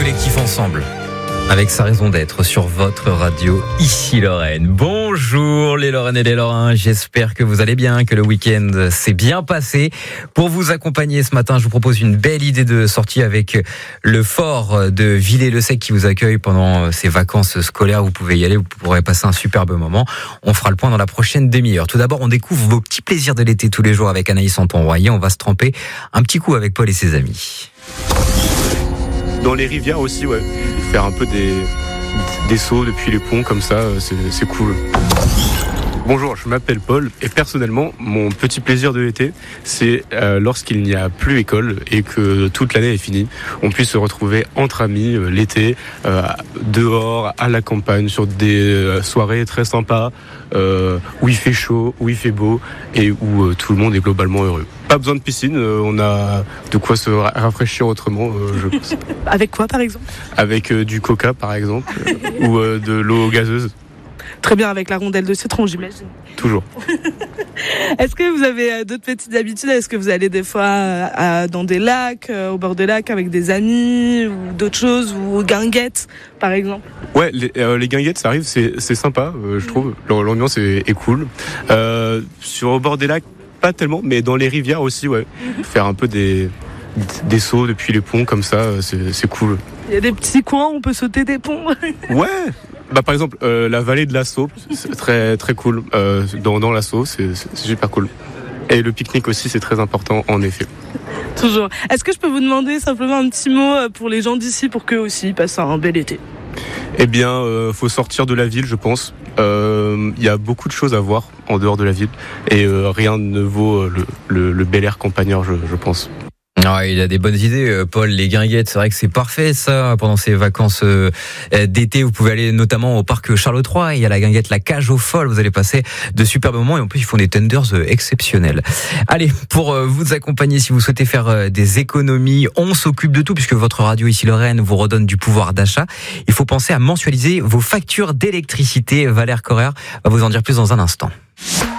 collectif ensemble, avec sa raison d'être sur votre radio, ici Lorraine. Bonjour les Lorraines et les Lorrains, j'espère que vous allez bien, que le week-end s'est bien passé. Pour vous accompagner ce matin, je vous propose une belle idée de sortie avec le fort de Villers-le-Sec qui vous accueille pendant ces vacances scolaires. Vous pouvez y aller, vous pourrez passer un superbe moment. On fera le point dans la prochaine demi-heure. Tout d'abord, on découvre vos petits plaisirs de l'été tous les jours avec Anaïs Santon-Royer. On va se tremper un petit coup avec Paul et ses amis. Dans les rivières aussi, ouais. Faire un peu des sauts depuis les ponts comme ça, c'est cool. Bonjour, je m'appelle Paul et personnellement, mon petit plaisir de l'été, c'est lorsqu'il n'y a plus école et que toute l'année est finie, on puisse se retrouver entre amis l'été, dehors, à la campagne, sur des soirées très sympas, où il fait chaud, où il fait beau et où tout le monde est globalement heureux. Pas besoin de piscine, on a de quoi se rafraîchir autrement, je pense. Avec quoi par exemple ? Avec du coca par exemple, ou de l'eau gazeuse. Très bien, avec la rondelle de citron, j'imagine. Toujours. Est-ce que vous avez d'autres petites habitudes ? Est-ce que vous allez des fois dans des lacs, au bord des lacs avec des amis ou d'autres choses, ou aux guinguettes par exemple ? Ouais, les guinguettes, ça arrive, c'est sympa, je trouve. L'ambiance est cool. Au bord des lacs, pas tellement, mais dans les rivières aussi, ouais. Faire un peu des sauts depuis les ponts comme ça, c'est cool. Il y a des petits coins où on peut sauter des ponts. Ouais. Bah par exemple la vallée de la Sceau, c'est très très cool. Dans la Sceau, c'est super cool. Et le pique-nique aussi, c'est très important en effet. Toujours. Est-ce que je peux vous demander simplement un petit mot pour les gens d'ici pour qu'eux aussi passent un bel été ? Eh bien, faut sortir de la ville, je pense. Il y a beaucoup de choses à voir en dehors de la ville et rien ne vaut le bel air campagnard, je pense. Ah, il a des bonnes idées, Paul. Les guinguettes, c'est vrai que c'est parfait ça. Pendant ces vacances d'été, vous pouvez aller notamment au parc Charles III. Il y a la guinguette, la cage aux folles. Vous allez passer de super moments et en plus ils font des tenders exceptionnels. Allez, pour vous accompagner, si vous souhaitez faire des économies, on s'occupe de tout puisque votre radio ici Lorraine vous redonne du pouvoir d'achat. Il faut penser à mensualiser vos factures d'électricité. Valère Correr va vous en dire plus dans un instant.